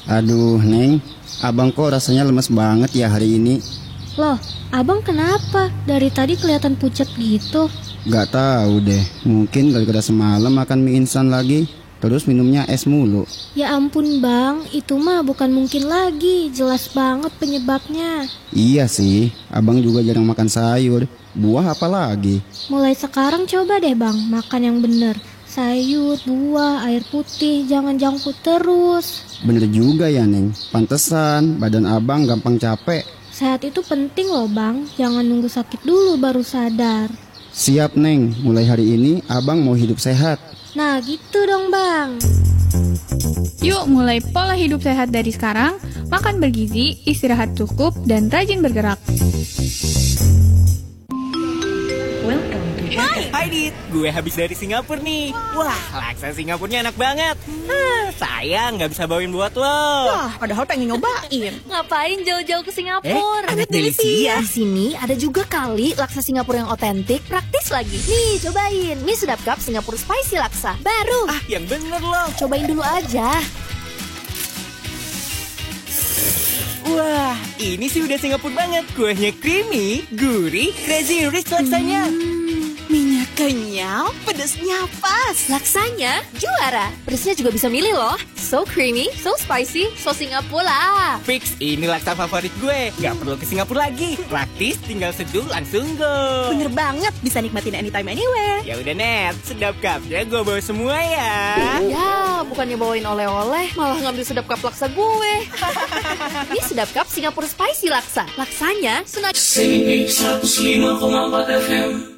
Aduh, Neng, abang kok rasanya lemes banget ya hari ini? Loh, abang kenapa? Dari tadi kelihatan pucat gitu. Gak tahu deh, mungkin gara-gara semalam makan mie instan lagi, terus minumnya es mulu. Ya ampun bang, itu mah bukan mungkin lagi. Jelas banget penyebabnya. Iya sih, abang juga jarang makan sayur, buah apalagi. Mulai sekarang coba deh bang, makan yang bener. Sayur, buah, air putih, jangan junk food terus. Bener juga ya Neng, pantesan badan abang gampang capek. Sehat itu penting loh bang, jangan nunggu sakit dulu baru sadar. Siap Neng, mulai hari ini abang mau hidup sehat. Nah gitu dong bang. Yuk mulai pola hidup sehat dari sekarang, makan bergizi, istirahat cukup, dan rajin bergerak. Hai Dit, gue habis dari Singapura nih. Wah, laksa Singapurnya enak banget. Sayang nggak bisa bawain buat lo. Wah, padahal pengen nyobain. Ngapain jauh-jauh ke Singapura? Enak delisia. Di sini ada juga kali laksa Singapura yang otentik, praktis lagi. Nih, cobain. Mie Sedap Cup Singapura Spicy Laksa. Baru. Yang bener lo. Cobain dulu aja. Wah, ini sih udah Singapura banget. Kuahnya creamy, gurih, crazy rich laksanya. Minyak kenyal, pedasnya pas. Laksanya juara. Pedasnya juga bisa milih loh. So creamy, so spicy, so Singapura. Fix, ini laksa favorit gue. Gak perlu ke Singapura lagi. Praktis, tinggal seduh langsung go. Bener banget, bisa nikmatin anytime anywhere. Ya udah Net, Sedap Cupnya gue bawa semua ya. Ya, bukannya bawain oleh-oleh, malah ngambil Sedap Cup laksa gue. Ini Sedap Cup Singapura Spicy Laksa. Laksanya senang. Sing 105,4 FM.